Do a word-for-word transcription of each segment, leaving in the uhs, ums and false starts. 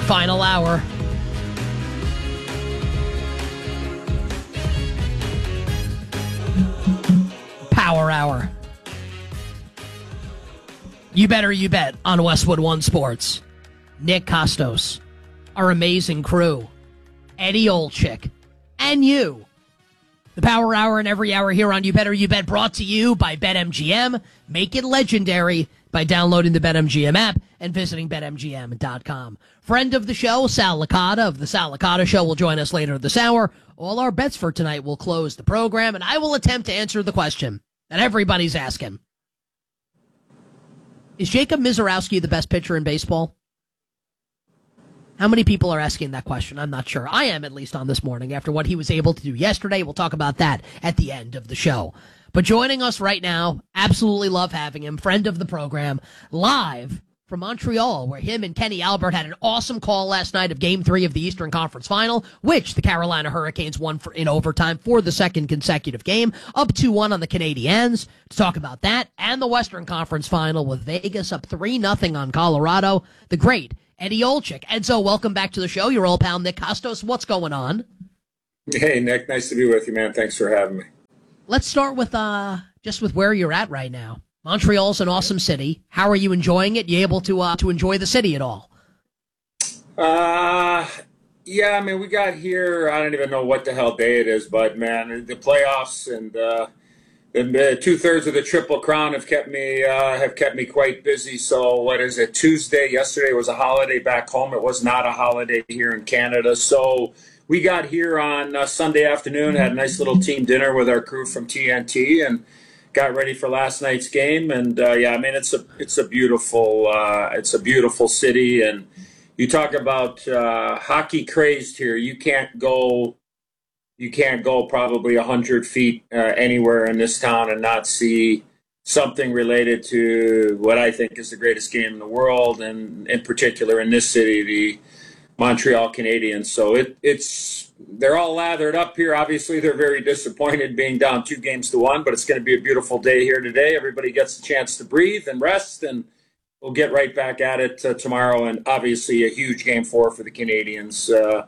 Final hour. Power hour. You better you bet on Westwood One Sports. Nick Kostos, our amazing crew, Eddie Olczyk, and you. The Power Hour and every hour here on You Better You Bet, brought to you by BetMGM. Make it legendary by downloading the BetMGM app and visiting Bet M G M dot com. Friend of the show, Sal Licata of the Sal Licata Show, will join us later this hour. All our bets for tonight will close the program, and I will attempt to answer the question that everybody's asking. Is Jacob Misiorowski the best pitcher in baseball? How many people are asking that question? I'm not sure. I am, at least on this morning, after what he was able to do yesterday. We'll talk about that at the end of the show. But joining us right now, absolutely love having him, friend of the program, live from Montreal, where him and Kenny Albert had an awesome call last night of Game three of the Eastern Conference Final, which the Carolina Hurricanes won for, in overtime for the second consecutive game, up two one on the Canadiens. To talk about that and the Western Conference Final with Vegas up three nothing on Colorado, the great Eddie Olczyk. Edzo, welcome back to the show. Your old pal Nick Kostos. What's going on? Hey, Nick. Nice to be with you, man. Thanks for having me. Let's start with uh, just with where you're at right now. Montreal's an awesome city. How are you enjoying it? You able to uh, to enjoy the city at all? Uh, yeah, I mean, we got here, I don't even know what the hell day it is, but, man, the playoffs and uh, the two-thirds of the Triple Crown have kept me uh, have kept me quite busy. So what is it, Tuesday? Yesterday was a holiday back home. It was not a holiday here in Canada. So we got here on uh, Sunday afternoon, had a nice little team dinner with our crew from T N T, and got ready for last night's game. And uh, yeah, I mean, it's a it's a beautiful uh, it's a beautiful city. And you talk about uh, hockey crazed here. You can't go you can't go probably a hundred feet uh, anywhere in this town and not see something related to what I think is the greatest game in the world, and in particular in this city, the Montreal Canadiens. So it it's. They're all lathered up here. Obviously, they're very disappointed being down two games to one, but it's going to be a beautiful day here today. Everybody gets a chance to breathe and rest, and we'll get right back at it uh, tomorrow. And obviously, a huge game four for the Canadiens. Uh,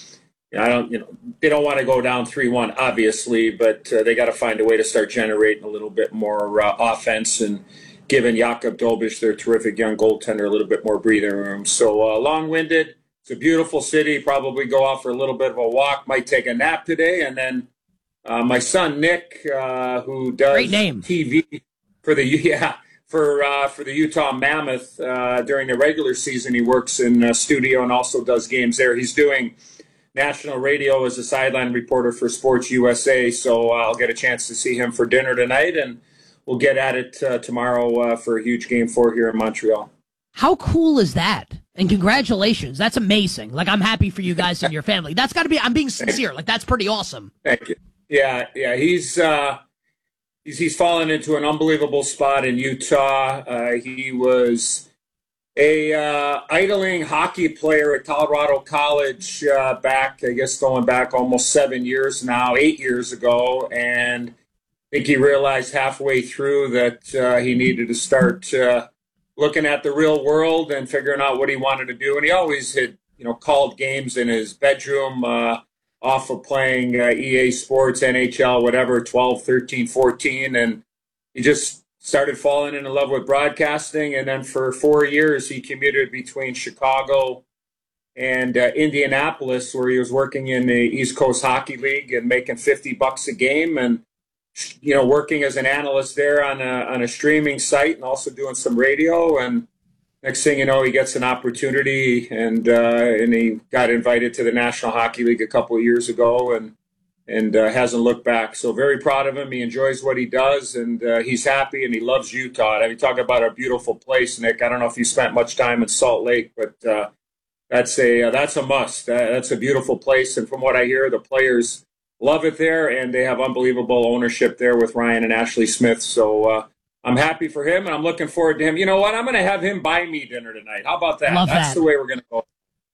I don't, you know, they don't want to go down three one, obviously, but uh, they got to find a way to start generating a little bit more uh, offense and giving Jakub Dobeš, their terrific young goaltender, a little bit more breathing room. So uh, long-winded. It's a beautiful city. Probably go out for a little bit of a walk. Might take a nap today. And then uh, my son Nick, uh, who does Great name. T V for the yeah for uh, for the Utah Mammoth uh, during the regular season, he works in a studio and also does games there. He's doing national radio as a sideline reporter for Sports U S A. So uh, I'll get a chance to see him for dinner tonight, and we'll get at it uh, tomorrow uh, for a huge game four here in Montreal. How cool is that? And congratulations. That's amazing. Like, I'm happy for you guys and your family. That's got to be, I'm being sincere. Like, that's pretty awesome. Thank you. Yeah, yeah. He's, uh, he's, he's fallen into an unbelievable spot in Utah. Uh, he was a uh, idling hockey player at Colorado College uh, back, I guess, going back almost seven years now, eight years ago. And I think he realized halfway through that uh, he needed to start uh, looking at the real world and figuring out what he wanted to do. And he always had, you know, called games in his bedroom uh, off of playing uh, E A Sports, N H L, whatever, twelve, thirteen, fourteen. And he just started falling in love with broadcasting. And then for four years, he commuted between Chicago and uh, Indianapolis, where he was working in the East Coast Hockey League and making fifty bucks a game. And you know, working as an analyst there on a on a streaming site and also doing some radio. And next thing you know, he gets an opportunity, and uh, and he got invited to the National Hockey League a couple of years ago, and and uh, hasn't looked back. So very proud of him. He enjoys what he does, and uh, he's happy, and he loves Utah. I mean, talk about a beautiful place, Nick. I don't know if you spent much time in Salt Lake, but uh, that's a uh, that's a must. Uh, that's a beautiful place, and from what I hear, the players love it there, and they have unbelievable ownership there with Ryan and Ashley Smith. So uh, I'm happy for him, and I'm looking forward to him. You know what? I'm going to have him buy me dinner tonight. How about that? Love That's that. the way we're going to go.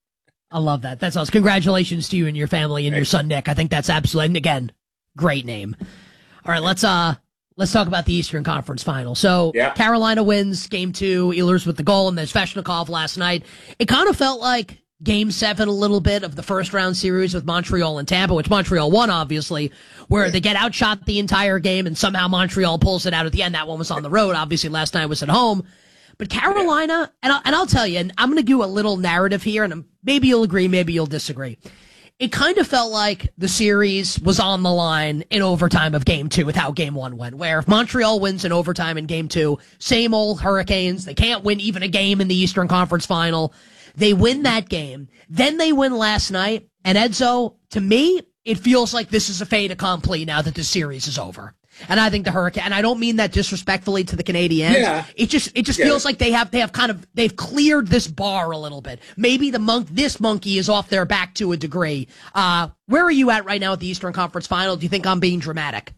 I love that. That's awesome. Congratulations to you and your family and your son Nick. I think that's absolutely, and again, great name. All right, let's uh let's talk about the Eastern Conference Final. So Yeah. Carolina wins game two, Ehlers with the goal, and there's Sveshnikov last night. It kind of felt like game seven a little bit of the first round series with Montreal and Tampa, which Montreal won, obviously, where they get outshot the entire game and somehow Montreal pulls it out at the end. That one was on the road. Obviously, last night was at home. But Carolina, and I'll, and I'll tell you, and I'm going to do a little narrative here, and maybe you'll agree, maybe you'll disagree. It kind of felt like the series was on the line in overtime of game two with how game one went, where if Montreal wins in overtime in game two, same old Hurricanes, they can't win even a game in the Eastern Conference Final. They win that game. Then they win last night. And Edzo, to me, it feels like this is a fait accompli now that the series is over. And I think the Hurricane, and I don't mean that disrespectfully to the Canadiens. Yeah. It just, it just yeah. feels like they have, they have kind of, they've cleared this bar a little bit. Maybe the monk, this monkey is off their back to a degree. Uh, where are you at right now at the Eastern Conference Final? Do you think I'm being dramatic?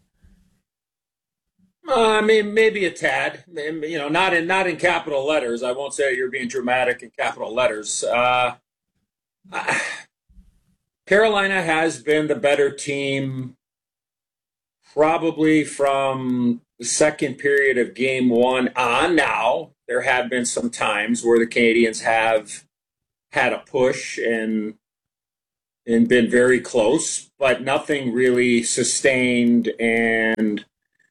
Uh, I mean, maybe a tad. You know, not in not in capital letters. I won't say you're being dramatic in capital letters. Uh, I, Carolina has been the better team probably from the second period of game one on now. There have been some times where the Canadiens have had a push and and been very close, but nothing really sustained, and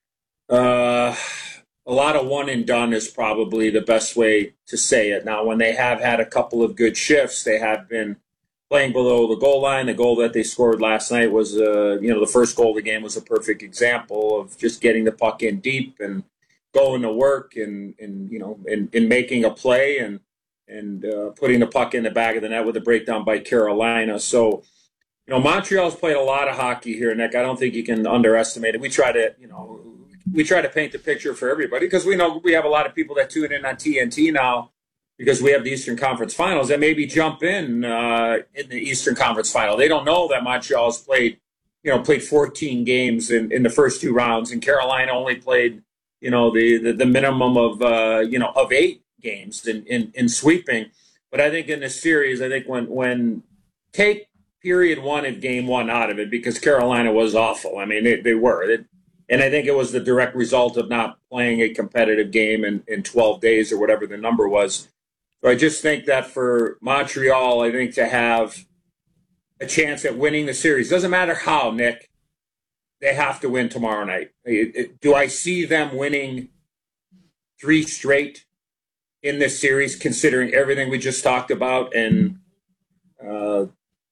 uh, a lot of one and done is probably the best way to say it. Now, when they have had a couple of good shifts, they have been playing below the goal line. The goal that they scored last night was, uh, you know, the first goal of the game was a perfect example of just getting the puck in deep and going to work and, and you know, and, and making a play and and uh, putting the puck in the back of the net with a breakdown by Carolina. So, you know, Montreal's played a lot of hockey here, Nick. I don't think you can underestimate it. We try to, you know, we try to paint the picture for everybody because we know we have a lot of people that tune in on T N T now because we have the Eastern Conference Finals that maybe jump in uh, in the Eastern Conference Final. They don't know that Montreal has played, you know, played fourteen games in, in the first two rounds, and Carolina only played, you know, the the, the minimum of uh, you know of eight games in, in in sweeping. But I think in this series, I think when when take period one of game one out of it because Carolina was awful. I mean, they, they were. It, And I think it was the direct result of not playing a competitive game in, in twelve days or whatever the number was. So I just think that for Montreal, I think to have a chance at winning the series, doesn't matter how, Nick, they have to win tomorrow night. It, it, do I see them winning three straight in this series, considering everything we just talked about? And uh,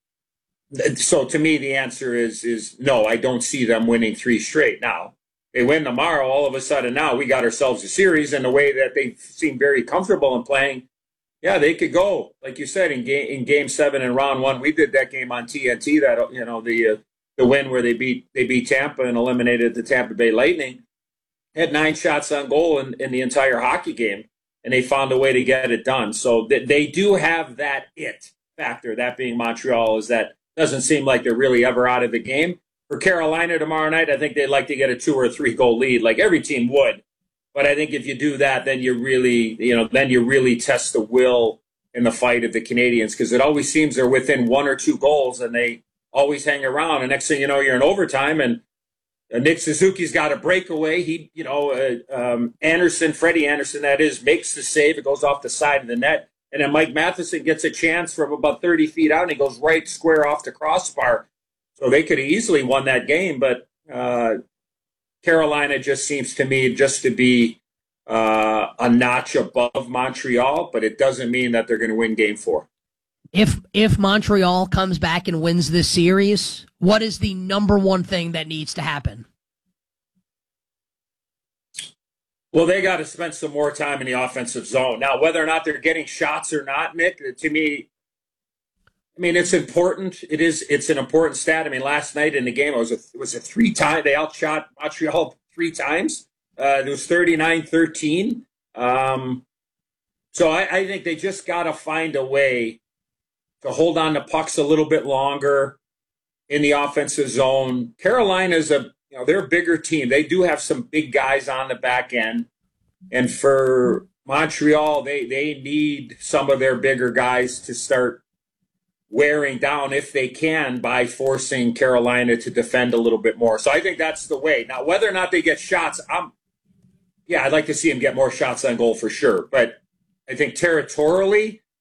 so to me, the answer is is no, I don't see them winning three straight. Now, they win tomorrow, all of a sudden now we got ourselves a series, and the way that they seem very comfortable in playing, yeah, they could go, like you said, in game in game seven in round one. We did that game on T N T, that, you know, the uh, the win where they beat they beat Tampa and eliminated the Tampa Bay Lightning. Had nine shots on goal in, in the entire hockey game, and they found a way to get it done. So th- they do have that it factor, that being Montreal, is that doesn't seem like they're really ever out of the game. For Carolina tomorrow night, I think they'd like to get a two or three goal lead, like every team would. But I think if you do that, then you really, you know, then you really test the will in the fight of the Canadiens, because it always seems they're within one or two goals and they always hang around. And next thing you know, you're in overtime, and uh, Nick Suzuki's got a breakaway. He, you know, uh, um, Anderson, Freddie Anderson, that is, makes the save. It goes off the side of the net. And then Mike Matheson gets a chance from about thirty feet out, and he goes right square off the crossbar. So they could have easily won that game, but uh, Carolina just seems to me just to be uh, a notch above Montreal, but it doesn't mean that they're going to win game four. If if Montreal comes back and wins this series, what is the number one thing that needs to happen? Well, they got to spend some more time in the offensive zone. Now, whether or not they're getting shots or not, Nick, to me, I mean, it's important. It is. It's an important stat. I mean, last night in the game, it was a, it was a three time. They outshot Montreal three times. Uh, it was thirty-nine thirteen. Um, so I, I think they just got to find a way to hold on to pucks a little bit longer in the offensive zone. Carolina's a You know, they're a bigger team. They do have some big guys on the back end. And for Montreal, they, they need some of their bigger guys to start wearing down, if they can, by forcing Carolina to defend a little bit more. So I think that's the way. Now, whether or not they get shots, I'm, yeah, I'd like to see them get more shots on goal for sure. But I think territorially,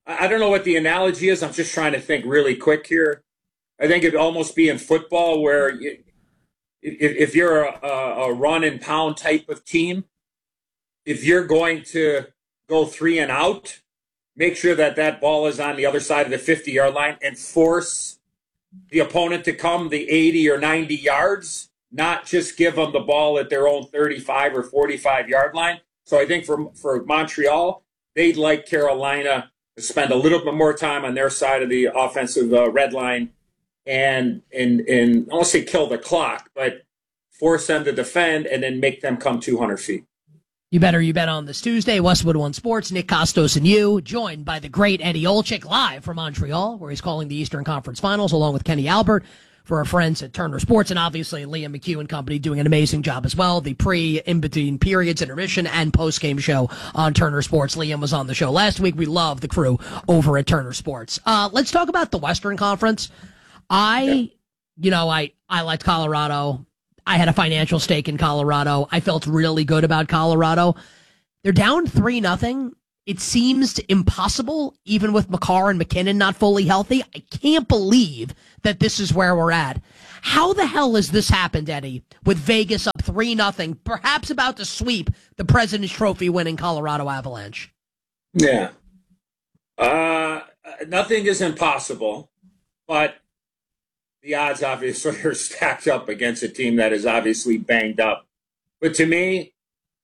I don't know what the analogy is. I'm just trying to think really quick here. I think it'd almost be in football where you, if, if you're a, a run and pound type of team, if you're going to go three and out, make sure that that ball is on the other side of the fifty-yard line and force the opponent to come the eighty or ninety yards, not just give them the ball at their own thirty-five or forty-five-yard line. So I think for, for Montreal, they'd like Carolina to spend a little bit more time on their side of the offensive uh, red line and, and, and I won't say kill the clock, but force them to defend and then make them come two hundred feet. You better you bet on this Tuesday. Westwood One Sports, Nick Kostos and you, joined by the great Eddie Olczyk live from Montreal, where he's calling the Eastern Conference Finals along with Kenny Albert for our friends at Turner Sports, and obviously Liam McHugh and company doing an amazing job as well. The pre, in-between periods, intermission, and post-game show on Turner Sports. Liam was on the show last week. We love the crew over at Turner Sports. Uh, let's talk about the Western Conference. I, yeah. you know, I, I liked Colorado. I had a financial stake in Colorado. I felt really good about Colorado. They're down three nothing. It seems impossible, even with McCarr and McKinnon not fully healthy. I can't believe that this is where we're at. How the hell has this happened, Eddie, with Vegas up three nothing, perhaps about to sweep the President's Trophy winning Colorado Avalanche? Yeah. Uh, nothing is impossible, but the odds obviously are stacked up against a team that is obviously banged up. But to me,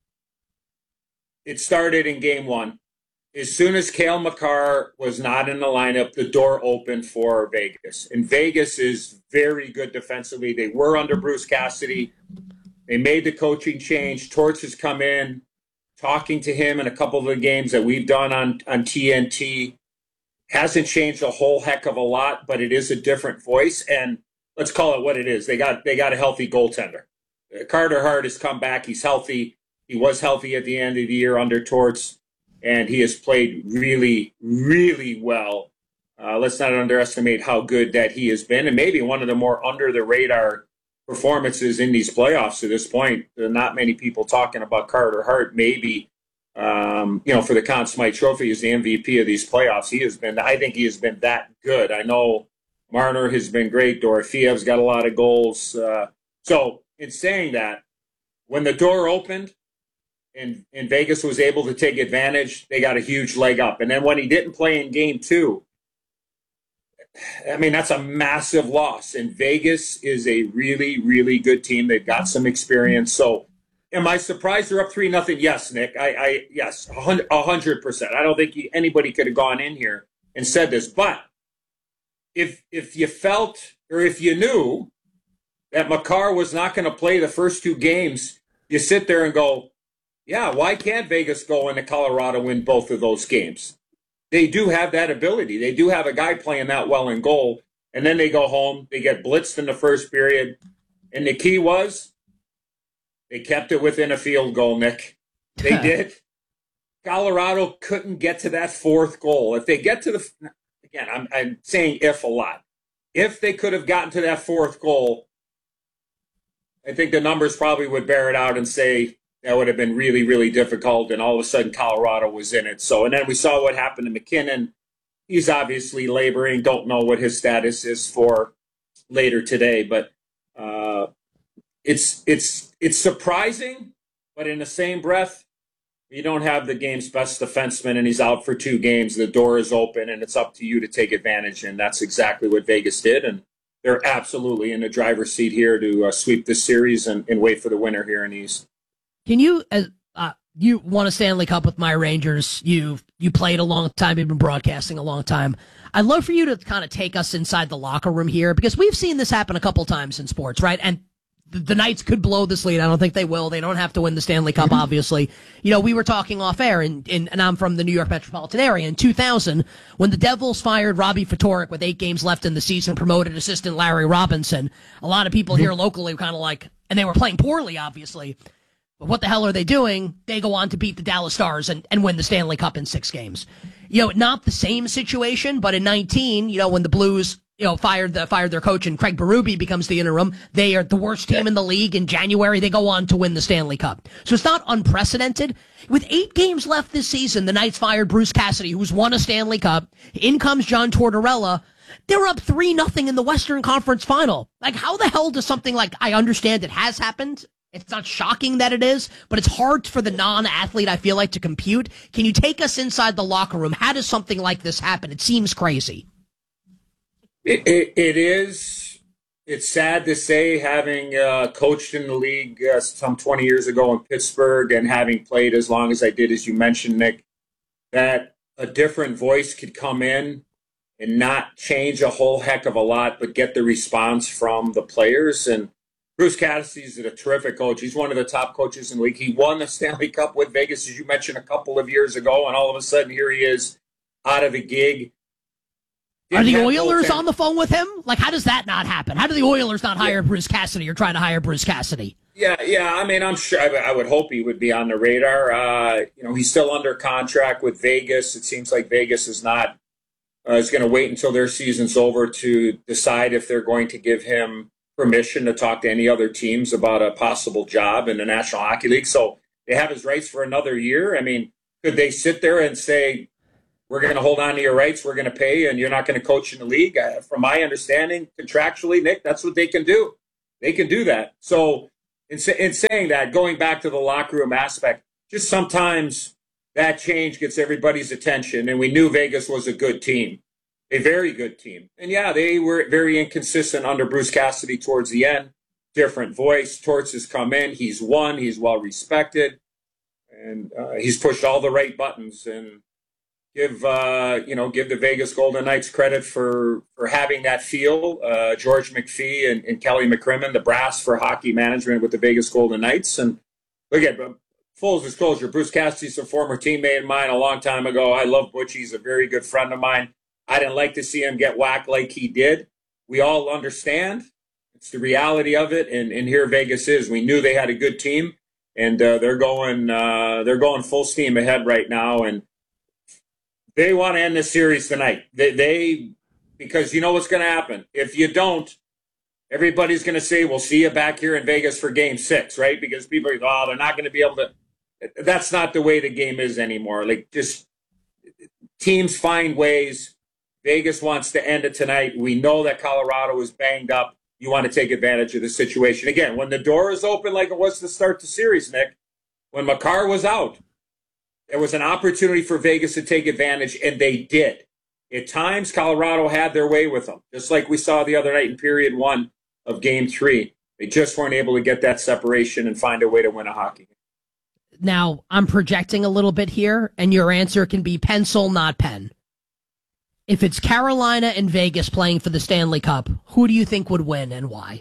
it started in game one. As soon as Cale Makar was not in the lineup, the door opened for Vegas. And Vegas is very good defensively. They were under Bruce Cassidy. They made the coaching change. Torts has come in, talking to him in a couple of the games that we've done on, on T N T. Hasn't changed a whole heck of a lot, but it is a different voice. And let's call it what it is. They got they got a healthy goaltender. Carter Hart has come back. He's healthy. He was healthy at the end of the year under Torts, and he has played really, really well. Uh, let's not underestimate how good that he has been, and maybe one of the more under-the-radar performances in these playoffs to this point. There are not many people talking about Carter Hart. Maybe Um, you know, for the Conn Smythe Trophy as the M V P of these playoffs. He has been, I think he has been that good. I know Marner has been great. Dorofeev's got a lot of goals. Uh, so in saying that, when the door opened and, and Vegas was able to take advantage, they got a huge leg up. And then when he didn't play in game two, I mean, that's a massive loss. And Vegas is a really, really good team. They've got some experience. So, am I surprised they're up three nothing? Yes, Nick. I, I yes, a hundred percent. I don't think anybody could have gone in here and said this. But if if you felt or if you knew that Makar was not going to play the first two games, you sit there and go, yeah, why can't Vegas go into Colorado win both of those games? They do have that ability. They do have a guy playing that well in goal, and then they go home. They get blitzed in the first period, and the key was, they kept it within a field goal, Nick. They did. Colorado couldn't get to that fourth goal. If they get to the – again, I'm, I'm saying if a lot. If they could have gotten to that fourth goal, I think the numbers probably would bear it out and say that would have been really, really difficult, and all of a sudden Colorado was in it. So, and then we saw what happened to McKinnon. He's obviously laboring. Don't know what his status is for later today, but uh, it's it's it's surprising. But in the same breath, you don't have the game's best defenseman, and he's out for two games. The door is open, and it's up to you to take advantage, and that's exactly what Vegas did. And they're absolutely in the driver's seat here to uh, sweep this series and, and wait for the winner here in the East. Can you, as uh, you won a Stanley Cup with my Rangers, you you played a long time, you've been broadcasting a long time. I'd love for you to kind of take us inside the locker room here, because we've seen this happen a couple times in sports, right? And the, the Knights could blow this lead. I don't think they will. They don't have to win the Stanley Cup, obviously. You know, we were talking off air, and, and, and I'm from the New York metropolitan area. In two thousand, when the Devils fired Robbie Ftorek with eight games left in the season, promoted assistant Larry Robinson, a lot of people here locally were kind of like, and they were playing poorly, obviously. But what the hell are they doing? They go on to beat the Dallas Stars and, and win the Stanley Cup in six games. You know, not the same situation, but in nineteen, you know, when the Blues you know, fired the fired their coach, and Craig Berube becomes the interim. They are the worst team in the league. In January, they go on to win the Stanley Cup. So it's not unprecedented. With eight games left this season, the Knights fired Bruce Cassidy, who's won a Stanley Cup. In comes John Tortorella. They're up three nothing in the Western Conference Final. Like, how the hell does something like, I understand it has happened. It's not shocking that it is, but it's hard for the non-athlete, I feel like, to compute. Can you take us inside the locker room? How does something like this happen? It seems crazy. It, it, it is. It's sad to say, having uh, coached in the league uh, some twenty years ago in Pittsburgh and having played as long as I did, as you mentioned, Nick, that a different voice could come in and not change a whole heck of a lot, but get the response from the players. And Bruce Cassidy is a terrific coach. He's one of the top coaches in the league. He won the Stanley Cup with Vegas, as you mentioned, a couple of years ago, and all of a sudden here he is out of a gig. Are the Oilers on the phone with him? Like, how does that not happen? How do the Oilers not hire yeah. Bruce Cassidy or try to hire Bruce Cassidy? Yeah, yeah. I mean, I'm sure. I, I would hope he would be on the radar. Uh, you know, he's still under contract with Vegas. It seems like Vegas is not uh, is going to wait until their season's over to decide if they're going to give him permission to talk to any other teams about a possible job in the National Hockey League. So they have his rights for another year. I mean, could they sit there and say, we're going to hold on to your rights, we're going to pay, and you're not going to coach in the league? Uh, from my understanding, contractually, Nick, that's what they can do. They can do that. So in, in saying that, going back to the locker room aspect, just sometimes that change gets everybody's attention, and we knew Vegas was a good team, a very good team. And, yeah, they were very inconsistent under Bruce Cassidy towards the end. Different voice. Torts has come in. He's won. He's well-respected. And uh, he's pushed all the right buttons, and Give uh, you know, give the Vegas Golden Knights credit for, for having that feel. Uh, George McPhee and, and Kelly McCrimmon, the brass for hockey management with the Vegas Golden Knights. And look at full disclosure, Bruce Cassidy's a former teammate of mine a long time ago. I love Butch. He's a very good friend of mine. I didn't like to see him get whacked like he did. We all understand. It's the reality of it. And, and here Vegas is. We knew they had a good team, and uh, they're going uh, they're going full steam ahead right now. And they want to end this series tonight. They, they because you know what's going to happen. If you don't, everybody's going to say, we'll see you back here in Vegas for game six, right? Because people are, oh, they're not going to be able to. That's not the way the game is anymore. Like, just teams find ways. Vegas wants to end it tonight. We know that Colorado is banged up. You want to take advantage of the situation. Again, when the door is open like it was to start the series, Nick, when Makar was out, there was an opportunity for Vegas to take advantage, and they did. At times, Colorado had their way with them, just like we saw the other night in period one of game three. They just weren't able to get that separation and find a way to win a hockey game. Now, I'm projecting a little bit here, and your answer can be pencil, not pen. If it's Carolina and Vegas playing for the Stanley Cup, who do you think would win and why?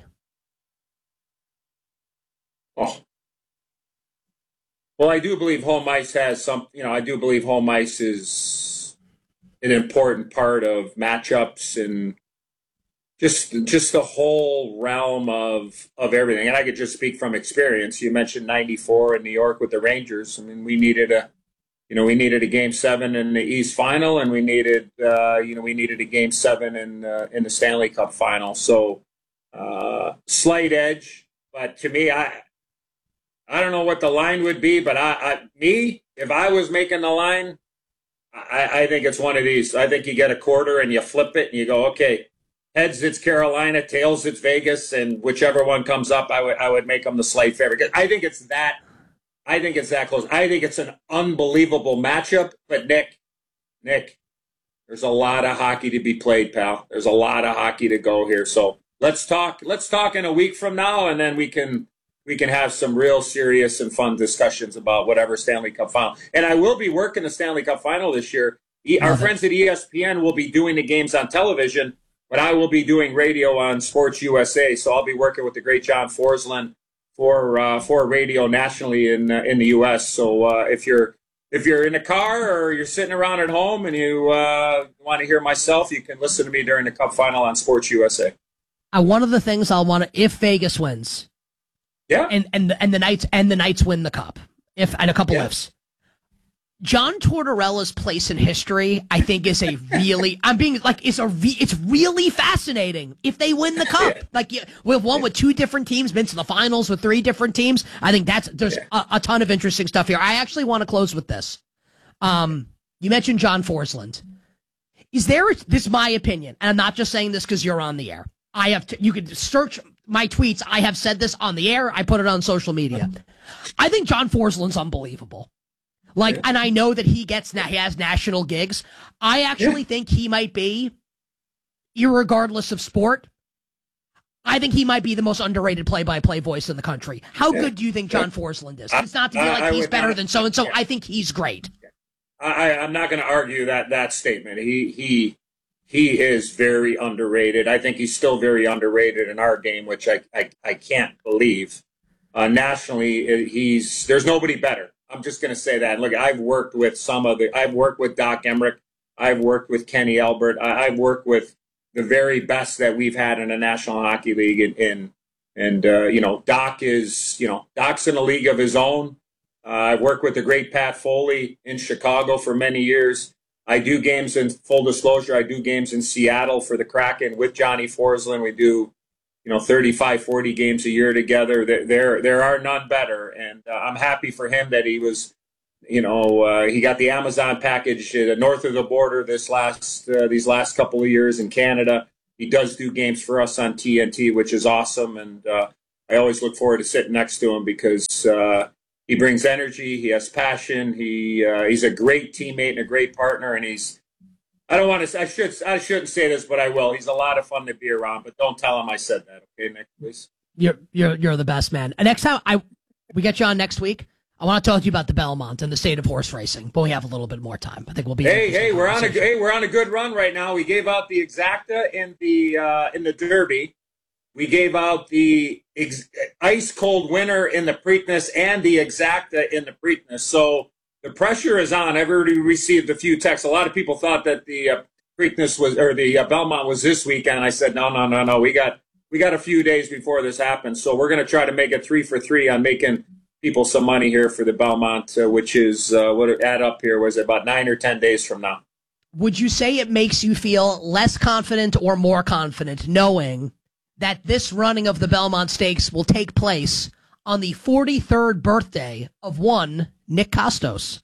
Oh. Well, I do believe home ice has some, you know, I do believe home ice is an important part of matchups and just just the whole realm of of everything. And I could just speak from experience. You mentioned ninety-four in New York with the Rangers. I mean, we needed a, you know, we needed a game seven in the East Final, and we needed, uh, you know, we needed a game seven in uh, in the Stanley Cup Final. So, uh, slight edge, but to me, I. I don't know what the line would be, but I, I me, if I was making the line, I, I think it's one of these. I think you get a quarter and you flip it and you go, okay, heads it's Carolina, tails it's Vegas, and whichever one comes up, I would I would make them the slight favorite. I think it's that. I think it's that close. I think it's an unbelievable matchup. But Nick, Nick, there's a lot of hockey to be played, pal. There's a lot of hockey to go here. So let's talk. Let's talk in a week from now, and then we can. We can have some real serious and fun discussions about whatever Stanley Cup Final. And I will be working the Stanley Cup Final this year. E- Our friends at E S P N will be doing the games on television, but I will be doing radio on Sports U S A. So I'll be working with the great John Forsland for uh, for radio nationally in uh, in the U S. So uh, if you're if you're in a car or you're sitting around at home and you uh, want to hear myself, you can listen to me during the Cup Final on Sports U S A. Uh, one of the things I'll want to, if Vegas wins. Yeah, and and and the Knights and the Knights win the cup. If and a couple yeah. ifs. John Tortorella's place in history, I think, is a really, I'm being like, it's a, re, it's really fascinating if they win the cup. Like, we've won with two different teams, been to the finals with three different teams. I think that's, there's a, a ton of interesting stuff here. I actually want to close with this. Um, you mentioned John Forsland. Is there, this is my opinion, and I'm not just saying this because you're on the air. I have, to, you could search my tweets. I have said this on the air. I put it on social media. I think John Forsland's unbelievable. Like, yeah. And I know that he gets, he has national gigs. I actually yeah. think he might be, irregardless of sport, I think he might be the most underrated play-by-play voice in the country. How yeah. good do you think John yeah. Forsland is? It's not to be like I, I he's better not, than so-and-so. Yeah. I think he's great. I, I'm not going to argue that that statement. He he he is very underrated. I think he's still very underrated in our game, which I I, I can't believe. Uh, nationally, he's there's nobody better. I'm just going to say that. Look, I've worked with some of the, I've worked with Doc Emmerich. I've worked with Kenny Albert. I, I've worked with the very best that we've had in the National Hockey League. And, and, and uh, you know, Doc is, you know, Doc's in a league of his own. Uh, I've worked with the great Pat Foley in Chicago for many years. I do games in, full disclosure, I do games in Seattle for the Kraken with Johnny Forsland. We do, you know, thirty-five, forty games a year together. There, there, there are none better. And uh, I'm happy for him that he was, you know, uh, he got the Amazon package uh, north of the border this last, uh, these last couple of years in Canada. He does do games for us on T N T, which is awesome. And uh, I always look forward to sitting next to him because uh, he brings energy. He has passion. He, uh, he's a great teammate and a great partner. And he's, I don't want to. I should. I shouldn't say this, but I will. He's a lot of fun to be around. But don't tell him I said that, okay, Nick? Please. You're you're you're the best, man. And next time I we get you on next week, I want to talk to you about the Belmont and the state of horse racing. But we have a little bit more time. I think we'll be. Hey, hey, we're on a hey, we're on a good run right now. We gave out the Exacta in the uh, in the Derby. We gave out the ex- ice cold winner in the Preakness and the Exacta in the Preakness. So. The pressure is on. I've already received a few texts. A lot of people thought that the uh, Preakness was or the uh, Belmont was this weekend. I said no, no, no, no. We got we got a few days before this happens, so we're going to try to make it three for three on making people some money here for the Belmont, uh, which is uh, what it add up here was about nine or ten days from now. Would you say it makes you feel less confident or more confident knowing that this running of the Belmont Stakes will take place on the forty-third birthday of one Nick Costos?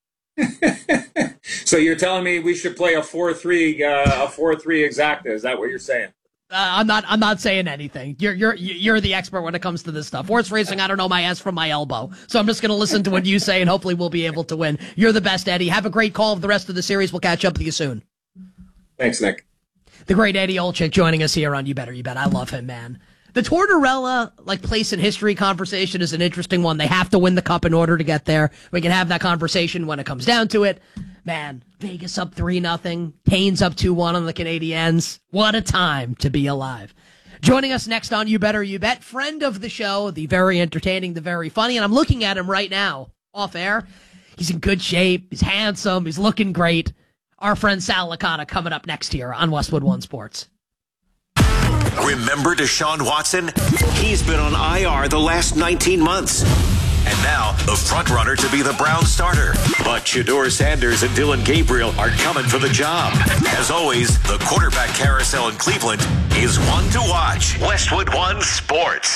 So you're telling me we should play a four three uh, a four three Exacta? Is that what you're saying? Uh, I'm not. I'm not saying anything. You're you're you're the expert when it comes to this stuff. Horse racing, I don't know my ass from my elbow, so I'm just going to listen to what you say, and hopefully we'll be able to win. You're the best, Eddie. Have a great call of the rest of the series. We'll catch up with you soon. Thanks, Nick. The great Eddie Olczyk joining us here on You Better You Bet. I love him, man. The Tortorella, like, place in history conversation is an interesting one. They have to win the cup in order to get there. We can have that conversation when it comes down to it. Man, Vegas up three nothing. Canes up two one on the Canadiens. What a time to be alive. Joining us next on You Better You Bet, friend of the show, the very entertaining, the very funny, and I'm looking at him right now, off air. He's in good shape. He's handsome. He's looking great. Our friend Sal Licata coming up next here on Westwood One Sports. Remember Deshaun Watson? He's been on I R the last nineteen months. And now, the front-runner to be the Brown starter. But Shedeur Sanders and Dylan Gabriel are coming for the job. As always, the quarterback carousel in Cleveland is one to watch. Westwood One Sports.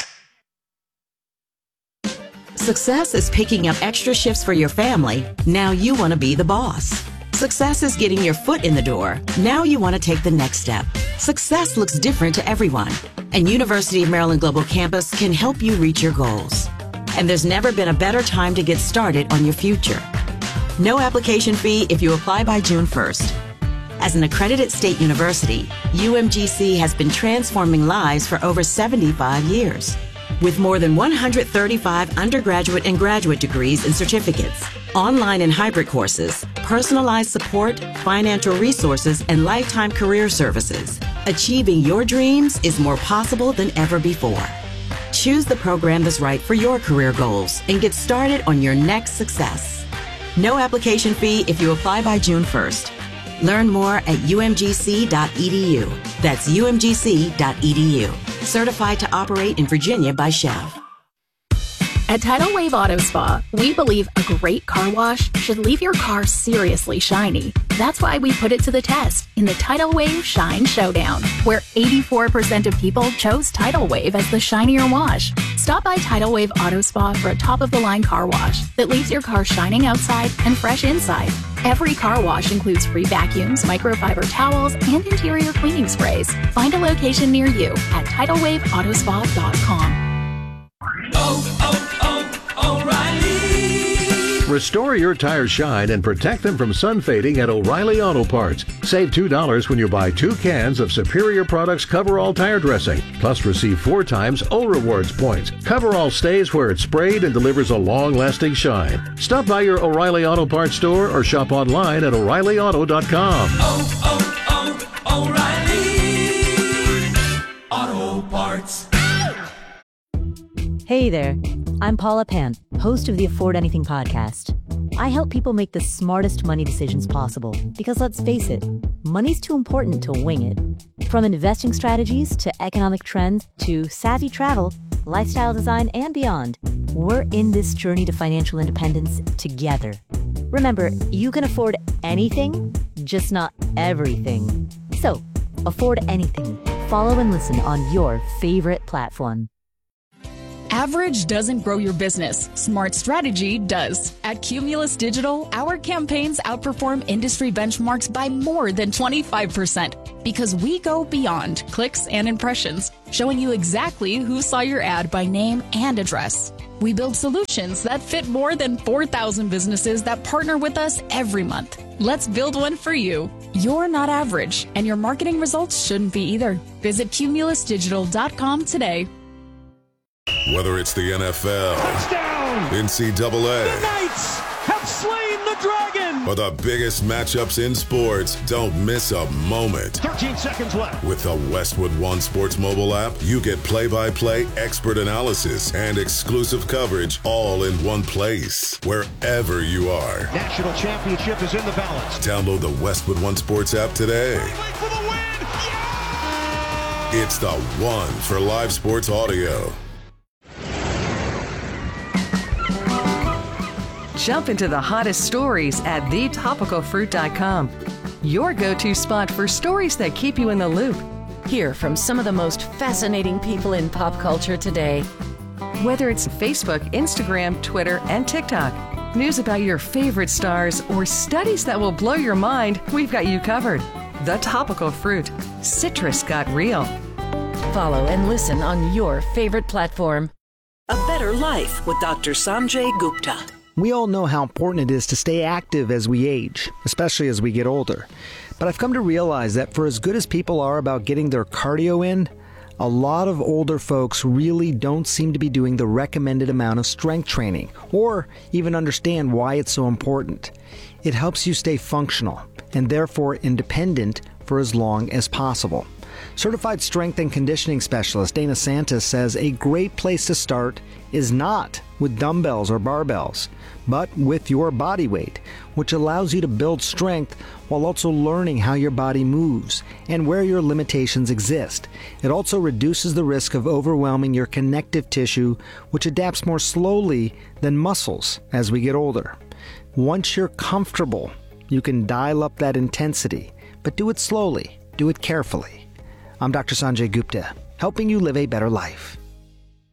Success is picking up extra shifts for your family. Now you want to be the boss. Success is getting your foot in the door. Now you want to take the next step. Success looks different to everyone, and University of Maryland Global Campus can help you reach your goals. And there's never been a better time to get started on your future. No application fee if you apply by June first. As an accredited state university, U M G C has been transforming lives for over seventy-five years. With more than one hundred thirty-five undergraduate and graduate degrees and certificates, online and hybrid courses, personalized support, financial resources, and lifetime career services, achieving your dreams is more possible than ever before. Choose the program that's right for your career goals and get started on your next success. No application fee if you apply by June first. Learn more at U M G C dot E D U. That's U M G C dot E D U. Certified to operate in Virginia by Chev. At Tidal Wave Auto Spa, we believe a great car wash should leave your car seriously shiny. That's why we put it to the test in the Tidal Wave Shine Showdown, where eighty-four percent of people chose Tidal Wave as the shinier wash. Stop by Tidal Wave Auto Spa for a top-of-the-line car wash that leaves your car shining outside and fresh inside. Every car wash includes free vacuums, microfiber towels, and interior cleaning sprays. Find a location near you at tidal wave auto spa dot com. Oh, oh, oh, O'Reilly! Restore your tires shine and protect them from sun fading at O'Reilly Auto Parts. Save two dollars when you buy two cans of Superior Products Coverall Tire Dressing. Plus receive four times O Rewards points. Coverall stays where it's sprayed and delivers a long-lasting shine. Stop by your O'Reilly Auto Parts store or shop online at o'reilly auto dot com. Oh, oh, oh, O'Reilly! Auto Parts. Hey there, I'm Paula Pant, host of the Afford Anything podcast. I help people make the smartest money decisions possible because let's face it, money's too important to wing it. From investing strategies to economic trends to savvy travel, lifestyle design, and beyond, we're in this journey to financial independence together. Remember, you can afford anything, just not everything. So, afford anything. Follow and listen on your favorite platform. Average doesn't grow your business. Smart strategy does. At Cumulus Digital, our campaigns outperform industry benchmarks by more than twenty-five percent because we go beyond clicks and impressions, showing you exactly who saw your ad by name and address. We build solutions that fit more than four thousand businesses that partner with us every month. Let's build one for you. You're not average, and your marketing results shouldn't be either. Visit cumulus digital dot com today. Whether it's the N F L, touchdown, N C double A, the Knights have slain the dragon, or the biggest matchups in sports, don't miss a moment. thirteen seconds left. With the Westwood One Sports mobile app, you get play-by-play, expert analysis, and exclusive coverage all in one place, wherever you are. National championship is in the balance. Download the Westwood One Sports app today. For the win. Yeah! It's the one for live sports audio. Jump into the hottest stories at the topical fruit dot com. Your go-to spot for stories that keep you in the loop. Hear from some of the most fascinating people in pop culture today. Whether it's Facebook, Instagram, Twitter, and TikTok, news about your favorite stars, or studies that will blow your mind, we've got you covered. The Topical Fruit. Citrus got real. Follow and listen on your favorite platform. A Better Life with Doctor Sanjay Gupta. We all know how important it is to stay active as we age, especially as we get older. But I've come to realize that for as good as people are about getting their cardio in, a lot of older folks really don't seem to be doing the recommended amount of strength training, or even understand why it's so important. It helps you stay functional, and therefore independent for as long as possible. Certified strength and conditioning specialist Dana Santos says a great place to start is not with dumbbells or barbells, but with your body weight, which allows you to build strength while also learning how your body moves and where your limitations exist. It also reduces the risk of overwhelming your connective tissue, which adapts more slowly than muscles as we get older. Once you're comfortable, you can dial up that intensity, but do it slowly, do it carefully. I'm Doctor Sanjay Gupta, helping you live a better life.